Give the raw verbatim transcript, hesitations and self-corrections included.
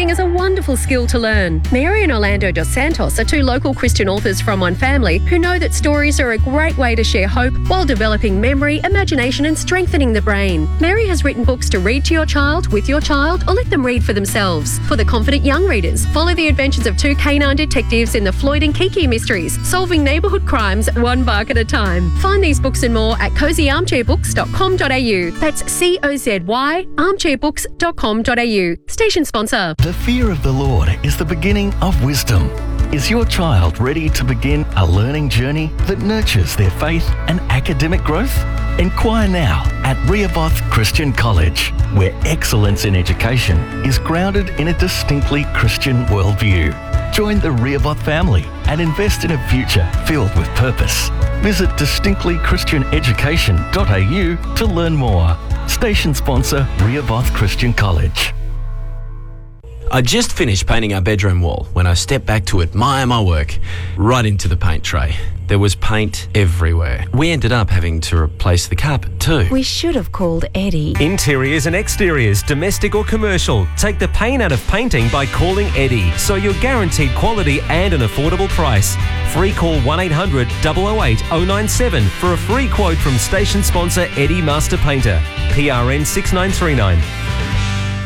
Reading is a wonderful skill to learn. Mary and Orlando Dos Santos are two local Christian authors from One Family who know that stories are a great way to share hope while developing memory, imagination and strengthening the brain. Mary has written books to read to your child, with your child, or let them read for themselves. For the confident young readers, follow the adventures of two canine detectives in the Floyd and Kiki mysteries, solving neighbourhood crimes one bark at a time. Find these books and more at cozy armchair books dot com dot a u. That's C O Z Y armchair books dot com dot a u. Station sponsor. The fear of the Lord is the beginning of wisdom. Is your child ready to begin a learning journey that nurtures their faith and academic growth? Inquire now at Rehoboth Christian College, where excellence in education is grounded in a distinctly Christian worldview. Join the Rehoboth family and invest in a future filled with purpose. Visit distinctly christian education dot a u to learn more. Station sponsor, Rehoboth Christian College. I just finished painting our bedroom wall when I stepped back to admire my work, right into the paint tray. There was paint everywhere. We ended up having to replace the carpet too. We should have called Eddie. Interiors and exteriors, domestic or commercial. Take the pain out of painting by calling Eddie, so you're guaranteed quality and an affordable price. Free call one eight hundred, double oh eight, oh nine seven for a free quote from station sponsor Eddie Master Painter. P R N six nine three nine.